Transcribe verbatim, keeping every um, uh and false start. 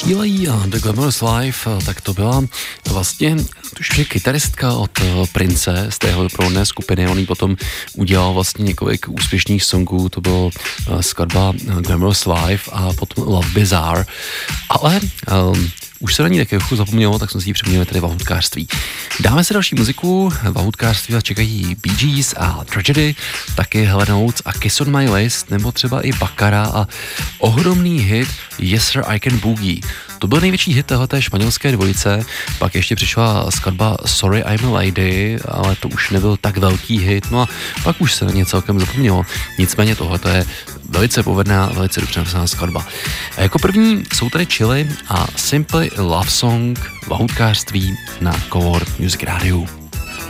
Healy a The Glamorous Life, tak to byla vlastně tuším, kytaristka od Prince z té doprovodné skupiny. On jí potom udělal vlastně několik úspěšných songů, to bylo skladba Glamorous Life a potom Love Bizarre. Ale um, už se na ní taky zapomnělo, tak jsme si ji přeměnili tedy vahutkářství. Dáme se další muziku, vahutkářství vás čekají Bee Gees a Tragedy, taky Helen Oates a Kiss on My List, nebo třeba i Baccara a ohromný hit Yes Sir I Can Boogie. To byl největší hit téhleté španělské dvojice, pak ještě přišla skladba Sorry I'm a Lady, ale to už nebyl tak velký hit, no a pak už se na ně celkem zapomnělo. Nicméně tohle je velice povedná, velice dobře napsaná skladba. A jako první jsou tady Chili a Simply Love Song, vahutkářství na Color Music Radio.